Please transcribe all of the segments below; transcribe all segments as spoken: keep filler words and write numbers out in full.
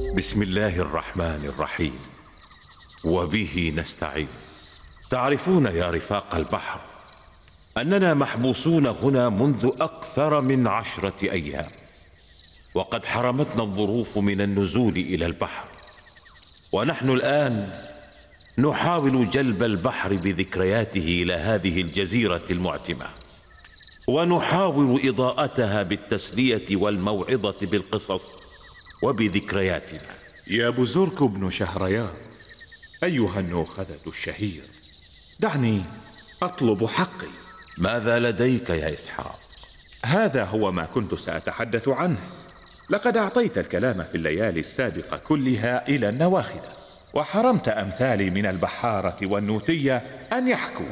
بسم الله الرحمن الرحيم، وبه نستعين. تعرفون يا رفاق البحر أننا محبوسون هنا منذ أكثر من عشرة أيام، وقد حرمتنا الظروف من النزول إلى البحر، ونحن الآن نحاول جلب البحر بذكرياته إلى هذه الجزيرة المعتمة، ونحاول إضاءتها بالتسلية والموعظة بالقصص وبذكرياتنا. يا بزرك بن شهريار أيها النوخذة الشهير، دعني أطلب حقي. ماذا لديك يا إسحاق؟ هذا هو ما كنت سأتحدث عنه. لقد أعطيت الكلام في الليالي السابقة كلها إلى النواخذة، وحرمت أمثالي من البحارة والنوتية أن يحكوا.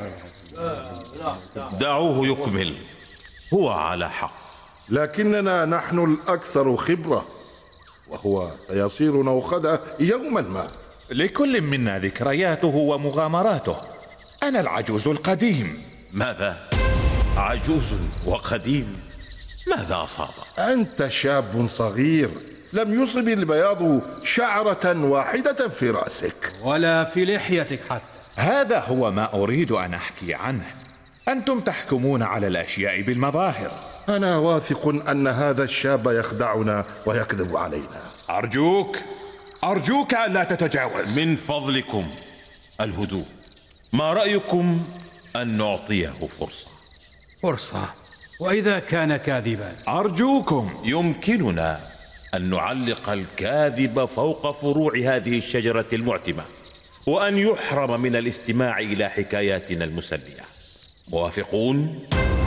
دعوه يكمل، هو على حق. لكننا نحن الأكثر خبرة، وهو سيصير نوخذة يوما ما. لكل منا ذكرياته ومغامراته. أنا العجوز القديم. ماذا؟ عجوز وقديم؟ ماذا أصاب؟ أنت شاب صغير، لم يصب البياض شعرة واحدة في رأسك ولا في لحيتك حتى. هذا هو ما أريد أن أحكي عنه. أنتم تحكمون على الأشياء بالمظاهر. أنا واثق أن هذا الشاب يخدعنا ويكذب علينا. أرجوك أرجوك ألا تتجاوز. من فضلكم الهدوء. ما رأيكم أن نعطيه فرصة؟ فرصة؟ وإذا كان كاذبا؟ أرجوكم. يمكننا أن نعلق الكاذب فوق فروع هذه الشجرة المعتمة، وأن يحرم من الاستماع إلى حكاياتنا المسلية. موافقون؟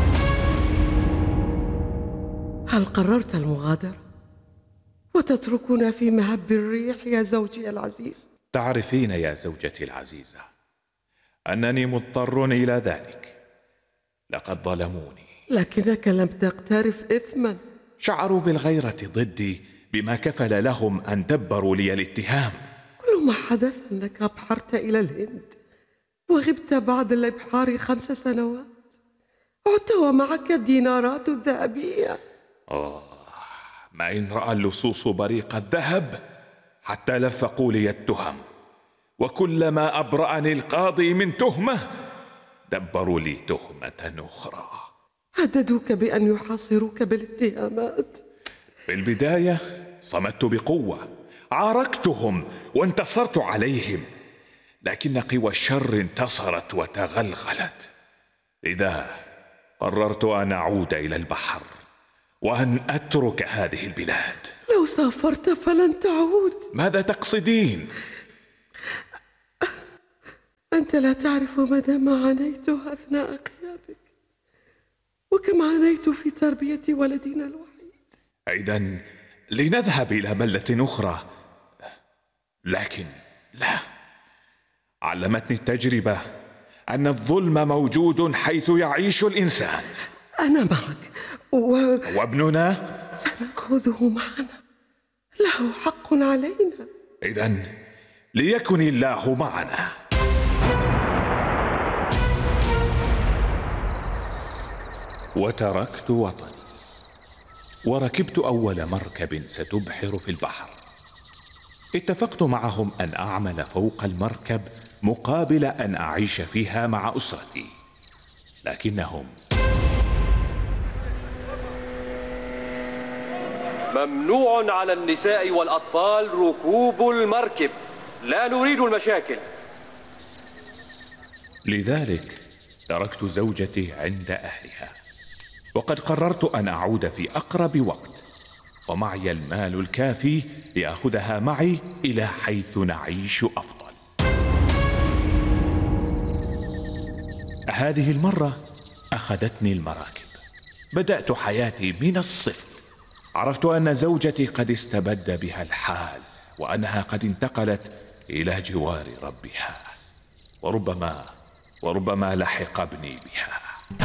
هل قررت المغادرة وتتركنا في مهب الريح يا زوجي العزيز؟ تعرفين يا زوجتي العزيزة أنني مضطر إلى ذلك. لقد ظلموني. لكنك لم تقترف إثما. شعروا بالغيرة ضدي بما كفل لهم أن دبروا لي الاتهام. كل ما حدث أنك أبحرت إلى الهند وغبت بعد الإبحار خمس سنوات، عدت ومعك الدينارات الذهبية. آه، ما إن رأى اللصوص بريق الذهب حتى لفقوا لي التهم، وكلما أبرأني القاضي من تهمة دبروا لي تهمة أخرى. هددوك بأن يحاصروك بالاتهامات. في البداية صمت بقوة، عاركتهم وانتصرت عليهم، لكن قوى الشر انتصرت وتغلغلت. لذا قررت أن أعود إلى البحر وأن أترك هذه البلاد. لو سافرت فلن تعود. ماذا تقصدين؟ أنت لا تعرف مدى ما عانيته أثناء غيابك، وكم عانيت في تربية ولدنا الوحيد. إذن لنذهب إلى بلدة أخرى. لكن لا، علمتني التجربة أن الظلم موجود حيث يعيش الإنسان. أنا معك و... وابننا سنأخذه معنا، له حق علينا. إذن ليكن الله معنا. وتركت وطني وركبت أول مركب ستبحر في البحر. اتفقت معهم أن أعمل فوق المركب مقابل أن أعيش فيها مع أسرتي، لكنهم ممنوع على النساء والأطفال ركوب المركب، لا نريد المشاكل. لذلك تركت زوجتي عند أهلها، وقد قررت أن أعود في أقرب وقت، ومعي المال الكافي لأخذها معي إلى حيث نعيش أفضل. هذه المرة أخذتني المراكب. بدأت حياتي من الصفر. عرفت أن زوجتي قد استبد بها الحال، وأنها قد انتقلت إلى جوار ربها، وربما وربما لحق ابني بها.